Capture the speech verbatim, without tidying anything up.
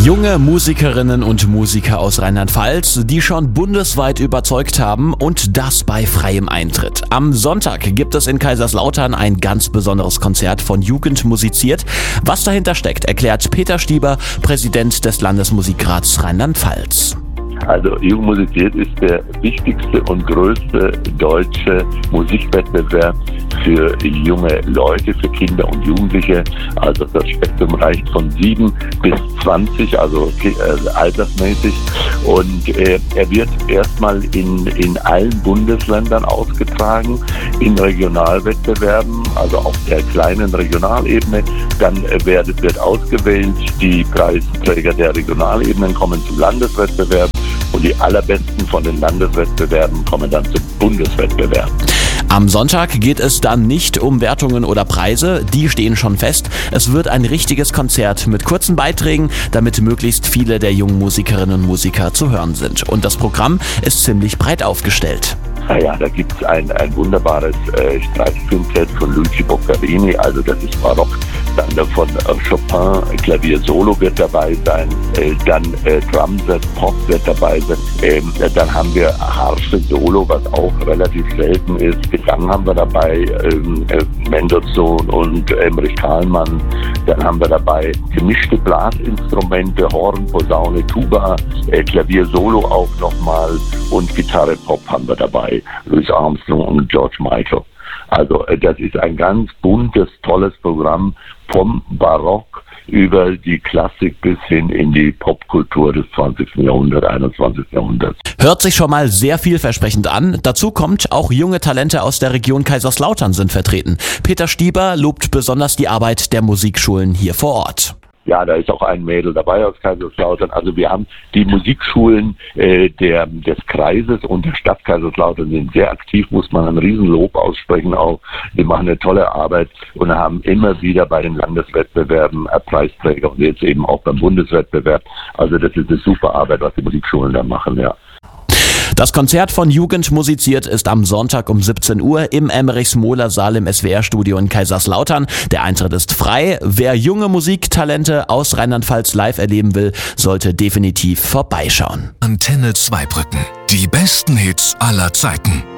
Junge Musikerinnen und Musiker aus Rheinland-Pfalz, die schon bundesweit überzeugt haben, und das bei freiem Eintritt. Am Sonntag gibt es in Kaiserslautern ein ganz besonderes Konzert von Jugend musiziert. Was dahinter steckt, erklärt Peter Stieber, Präsident des Landesmusikrats Rheinland-Pfalz. Also Jugend musiziert ist der wichtigste und größte deutsche Musikwettbewerb für junge Leute, für Kinder und Jugendliche. Also das Spektrum reicht von sieben bis zwanzig, also äh, altersmäßig. Und äh, er wird erstmal in, in allen Bundesländern ausgetragen, in Regionalwettbewerben, also auf der kleinen Regionalebene. Dann äh, wird, wird ausgewählt, die Preisträger der Regionalebenen kommen zum Landeswettbewerb. Und die allerbesten von den Landeswettbewerben kommen dann zum Bundeswettbewerb. Am Sonntag geht es dann nicht um Wertungen oder Preise, die stehen schon fest. Es wird ein richtiges Konzert mit kurzen Beiträgen, damit möglichst viele der jungen Musikerinnen und Musiker zu hören sind. Und das Programm ist ziemlich breit aufgestellt. Naja, da gibt es ein, ein wunderbares äh, Streichquintett von Luigi Boccherini, also das ist barock. Dann von äh, Chopin, Klavier Solo wird dabei sein, äh, dann äh, Drumset, Pop wird dabei sein, ähm, dann haben wir Harfe Solo, was auch relativ selten ist. Gesang haben wir dabei, ähm, äh, Mendelssohn und Emmerich Kahlmann. Dann haben wir dabei gemischte Blasinstrumente, Horn, Posaune, Tuba, äh, Klavier Solo auch nochmal und Gitarre Pop haben wir dabei. Louis Armstrong und George Michael. Also das ist ein ganz buntes, tolles Programm vom Barock über die Klassik bis hin in die Popkultur des zwanzigsten Jahrhunderts, einundzwanzigsten Jahrhunderts. Hört sich schon mal sehr vielversprechend an. Dazu kommt, auch junge Talente aus der Region Kaiserslautern sind vertreten. Peter Stieber lobt besonders die Arbeit der Musikschulen hier vor Ort. Ja, da ist auch ein Mädel dabei aus Kaiserslautern. Also wir haben die Musikschulen äh, der, des Kreises und der Stadt Kaiserslautern sind sehr aktiv, muss man ein Riesenlob aussprechen auch. Die machen eine tolle Arbeit und haben immer wieder bei den Landeswettbewerben äh, Preisträger und jetzt eben auch beim Bundeswettbewerb. Also das ist eine super Arbeit, was die Musikschulen da machen, ja. Das Konzert von Jugend musiziert ist am Sonntag um siebzehn Uhr im Emmerichs-Mohler-Saal im S W R-Studio in Kaiserslautern. Der Eintritt ist frei. Wer junge Musiktalente aus Rheinland-Pfalz live erleben will, sollte definitiv vorbeischauen. Antenne Zweibrücken. Die besten Hits aller Zeiten.